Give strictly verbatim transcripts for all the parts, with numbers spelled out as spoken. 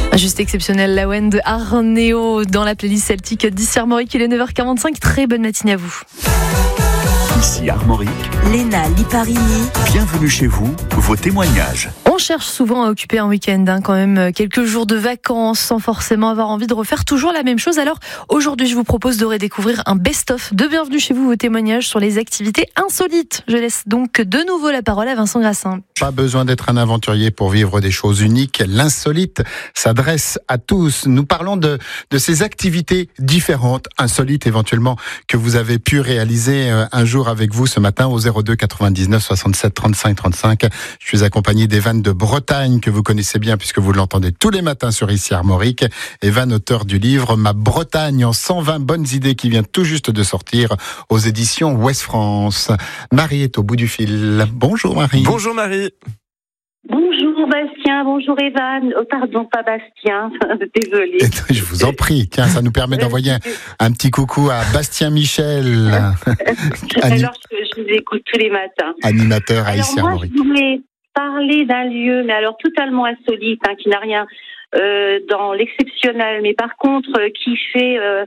Juste exceptionnel, la Wen de Arnéo dans la playlist celtique d'ici Armorique. Il est neuf heures quarante-cinq. Très bonne matinée à vous. Ici Armorique, Léna Liparini. Bienvenue chez vous, vos témoignages. On cherche souvent à occuper un week-end, hein, quand même quelques jours de vacances sans forcément avoir envie de refaire toujours la même chose. Alors aujourd'hui, je vous propose de redécouvrir un best-of de Bienvenue chez vous, vos témoignages sur les activités insolites. Je laisse donc de nouveau la parole à Vincent Grassin. Pas besoin d'être un aventurier pour vivre des choses uniques. L'insolite s'adresse à tous. Nous parlons de, de ces activités différentes, insolites éventuellement, que vous avez pu réaliser un jour avec vous ce matin au zéro deux quatre-vingt-dix-neuf soixante-sept trente-cinq trente-cinq. Je suis accompagné d'Evan de Bretagne, que vous connaissez bien puisque vous l'entendez tous les matins sur Ici Armorique. Evan, auteur du livre Ma Bretagne en cent vingt bonnes idées, qui vient tout juste de sortir aux éditions Ouest France. Marie est au bout du fil. Bonjour Marie. Bonjour Marie. Bonjour Bastien, bonjour Evan. Oh pardon, pas Bastien, désolée. Je vous en prie, tiens, ça nous permet d'envoyer un, un petit coucou à Bastien Michel. Alors je, je vous écoute tous les matins. Animateur à Ici Alors moi Armorique. je voulais parler d'un lieu, mais alors totalement insolite, hein, qui n'a rien euh, dans l'exceptionnel, mais par contre euh, qui fait euh,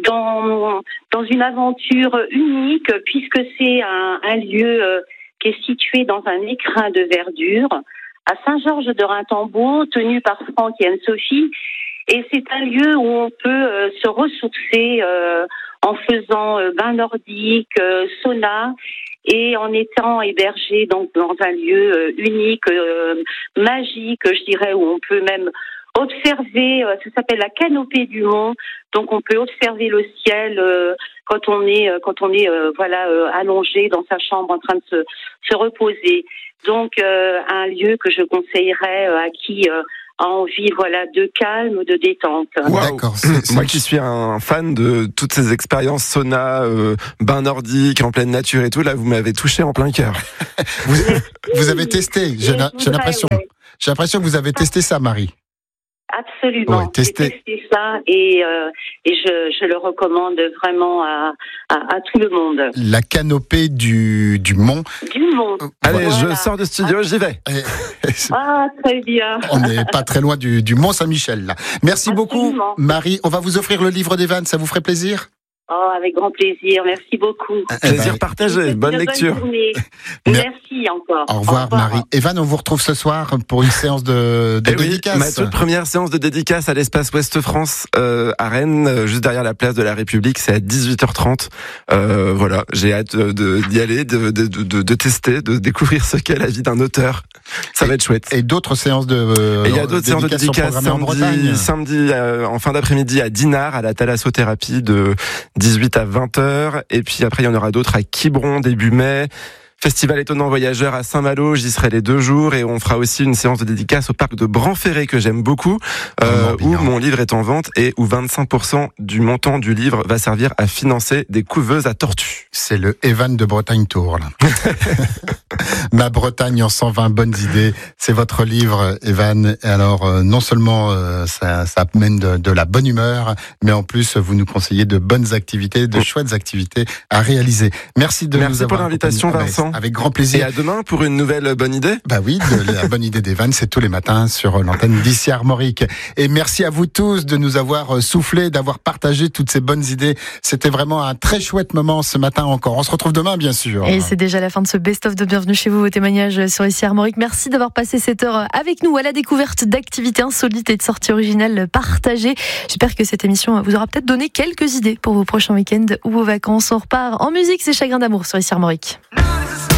dans, dans une aventure unique, puisque c'est un, un lieu euh, qui est situé dans un écrin de verdure, à Saint-Georges de Rintembeau, tenu par Franck et Anne-Sophie. Et c'est un lieu où on peut euh, se ressourcer euh, en faisant euh, bain nordique, euh, sauna, et en étant hébergé donc dans un lieu euh, unique, euh, magique, je dirais, où on peut même observer, euh, ça s'appelle la canopée du Mont, donc on peut observer le ciel euh, quand on est euh, quand on est euh, voilà euh, allongé dans sa chambre en train de se, se reposer. Donc euh, un lieu que je conseillerais euh, à qui euh, a envie voilà de calme, de détente. Wow. D'accord. C'est, Moi c'est... qui suis un fan de toutes ces expériences sauna, euh, bain nordique, en pleine nature et tout, là vous m'avez touché en plein cœur. vous, vous avez testé, j'ai, la, j'ai l'impression. Ouais. J'ai l'impression que vous avez testé ça, Marie. Absolument, Ouais, tester. j'ai testé ça et, euh, et je, je le recommande vraiment à, à, à tout le monde. La canopée du, du Mont. Du monde. Allez, Voilà. je sors du studio, j'y vais. Ah, très bien. On n'est pas très loin du, du Mont Saint-Michel, là. Merci Absolument. beaucoup, Marie. On va vous offrir le livre d'Evan, ça vous ferait plaisir? Oh, avec grand plaisir. Merci beaucoup. Plaisir Eh ben, partagé, bonne Une lecture. journée. Mer- Merci encore. Au revoir, Marie. Evan, on vous retrouve ce soir pour une séance de, de Eh oui, dédicace. ma toute première séance de dédicace à l'espace Ouest France euh, à Rennes, euh, juste derrière la place de la République, c'est à dix-huit heures trente. Euh, voilà, j'ai hâte de, de, d'y aller, de, de, de, de tester, de découvrir ce qu'est la vie d'un auteur. Ça et, va être chouette. Et d'autres séances de euh, Et il y a d'autres séances de dédicaces sont dédicace programmées en Bretagne. samedi, samedi euh, en fin d'après-midi à Dinard, à la thalassothérapie de dix-huit à vingt heures. Et puis après, il y en aura d'autres à Quiberon début mai. Festival étonnant voyageur à Saint-Malo, j'y serai les deux jours et on fera aussi une séance de dédicace au parc de Branferré que j'aime beaucoup, euh, où mon livre est en vente et où vingt-cinq pour cent du montant du livre va servir à financer des couveuses à tortues. C'est le Evan de Bretagne Tour, là. Ma Bretagne en cent vingt bonnes idées. C'est votre livre, Evan. Et alors, euh, non seulement euh, ça, ça mène de, de la bonne humeur, mais en plus, vous nous conseillez de bonnes activités, de chouettes activités à réaliser. Merci de Merci nous avoir pour l'invitation, accompagnés. Vincent. Avec grand Et plaisir. à demain pour une nouvelle bonne idée. Bah oui, de la bonne idée d'Evan, c'est tous les matins sur l'antenne d'Ici Armorique. Et merci à vous tous de nous avoir soufflé, d'avoir partagé toutes ces bonnes idées. C'était vraiment un très chouette moment ce matin encore. On se retrouve demain, bien sûr. Et c'est déjà la fin de ce best-of de Bienvenue chez vous, vos témoignages sur Ici Armorique. Merci d'avoir passé cette heure avec nous à la découverte d'activités insolites et de sorties originales partagées. J'espère que cette émission vous aura peut-être donné quelques idées pour vos prochains week-ends ou vos vacances. On repart en musique, c'est Chagrin d'amour sur Ici Armorique.